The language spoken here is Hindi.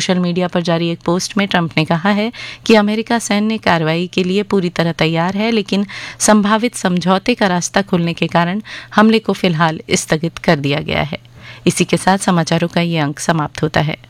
सोशल मीडिया पर जारी एक पोस्ट में ट्रंप ने कहा है कि अमेरिका सैन्य कार्रवाई के लिए पूरी तरह तैयार है, लेकिन संभावित समझौते का रास्ता खुलने के कारण हमले को फिलहाल स्थगित कर दिया गया है। इसी के साथ समाचारों का ये अंक समाप्त होता है।